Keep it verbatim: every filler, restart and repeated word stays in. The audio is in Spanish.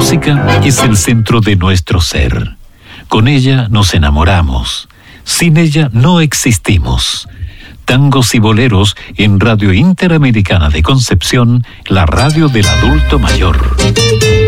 música es el centro de nuestro ser. Con ella nos enamoramos. Sin ella no existimos. Tangos y boleros en Radio Interamericana de Concepción, la radio del adulto mayor.